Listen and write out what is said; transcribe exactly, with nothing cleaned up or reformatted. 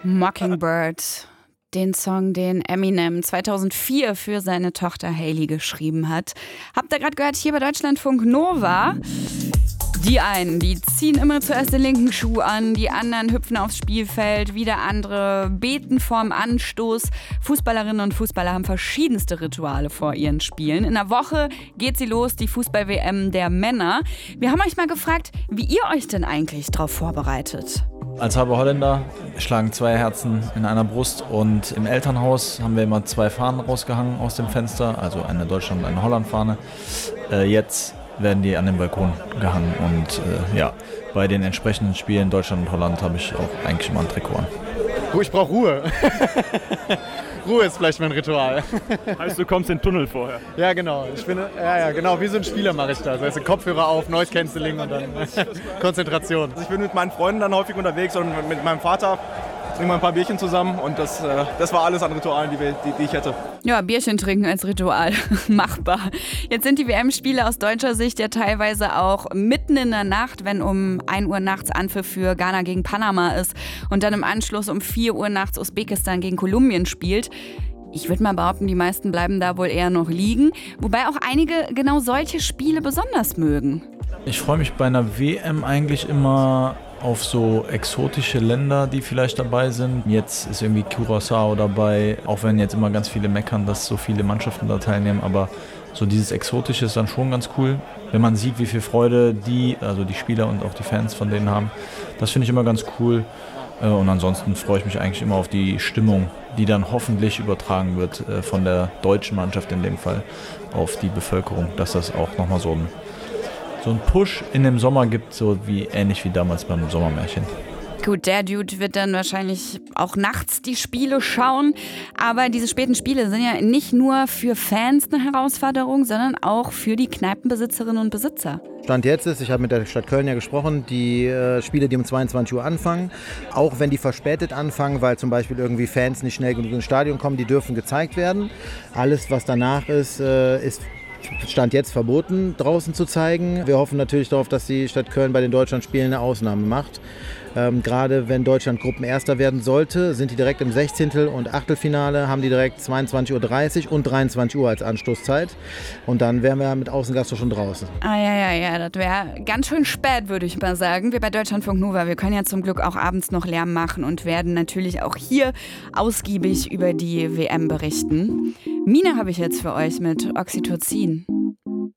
Mockingbird, den Song, den Eminem zweitausendvier für seine Tochter Hailey geschrieben hat. Habt ihr gerade gehört, hier bei Deutschlandfunk Nova? Die einen, die ziehen immer zuerst den linken Schuh an, die anderen hüpfen aufs Spielfeld, wieder andere beten vorm Anstoß. Fußballerinnen und Fußballer haben verschiedenste Rituale vor ihren Spielen. In einer Woche geht sie los, die Fußball-W M der Männer. Wir haben euch mal gefragt, wie ihr euch denn eigentlich darauf vorbereitet? Als halber Holländer schlagen zwei Herzen in einer Brust und im Elternhaus haben wir immer zwei Fahnen rausgehangen aus dem Fenster, also eine Deutschland- und eine Holland-Fahne. Äh, jetzt werden die an den Balkon gehangen und äh, ja, bei den entsprechenden Spielen Deutschland und Holland habe ich auch eigentlich immer ein Trikot an. Oh, ich brauche Ruhe. Ruhe ist vielleicht mein Ritual. Heißt, du kommst in den Tunnel vorher? Ja, genau. Ich bin, ja, ja, genau. Wie so ein Spieler mache ich das. Also Kopfhörer auf, Noise Cancelling und dann Konzentration. Ich bin mit meinen Freunden dann häufig unterwegs und mit meinem Vater trinken wir ein paar Bierchen zusammen und das, äh, das war alles an Ritualen, die, wir, die, die ich hätte. Ja, Bierchen trinken als Ritual. Machbar. Jetzt sind die W M-Spiele aus deutscher Sicht ja teilweise auch mitten in der Nacht, wenn um ein Uhr nachts Anpfiff für Ghana gegen Panama ist und dann im Anschluss um vier Uhr nachts Usbekistan gegen Kolumbien spielt. Ich würde mal behaupten, die meisten bleiben da wohl eher noch liegen, wobei auch einige genau solche Spiele besonders mögen. Ich freue mich bei einer W M eigentlich immer auf so exotische Länder, die vielleicht dabei sind. Jetzt ist irgendwie Curaçao dabei, auch wenn jetzt immer ganz viele meckern, dass so viele Mannschaften da teilnehmen, aber so dieses Exotische ist dann schon ganz cool, wenn man sieht, wie viel Freude die, also die Spieler und auch die Fans von denen haben. Das finde ich immer ganz cool und ansonsten freue ich mich eigentlich immer auf die Stimmung, die dann hoffentlich übertragen wird von der deutschen Mannschaft in dem Fall auf die Bevölkerung, dass das auch nochmal so ein so einen Push in dem Sommer gibt, so wie ähnlich wie damals beim Sommermärchen. Gut, der Dude wird dann wahrscheinlich auch nachts die Spiele schauen, aber diese späten Spiele sind ja nicht nur für Fans eine Herausforderung, sondern auch für die Kneipenbesitzerinnen und Besitzer. Stand jetzt ist, ich habe mit der Stadt Köln ja gesprochen, die äh, Spiele, die um zweiundzwanzig Uhr anfangen, auch wenn die verspätet anfangen, weil zum Beispiel irgendwie Fans nicht schnell genug ins Stadion kommen, die dürfen gezeigt werden. Alles, was danach ist, äh, ist Stand jetzt verboten, draußen zu zeigen. Wir hoffen natürlich darauf, dass die Stadt Köln bei den Deutschlandspielen eine Ausnahme macht. Ähm, gerade wenn Deutschland Gruppenerster werden sollte, sind die direkt im Sechzehntel- und Achtelfinale, haben die direkt zweiundzwanzig Uhr dreißig und dreiundzwanzig Uhr als Anstoßzeit. Und dann wären wir mit Außengastro schon draußen. Ah ja, ja, ja, das wäre ganz schön spät, würde ich mal sagen. Wir bei Deutschlandfunk Nova, wir können ja zum Glück auch abends noch Lärm machen und werden natürlich auch hier ausgiebig über die W M berichten. Mina habe ich jetzt für euch mit Oxytocin.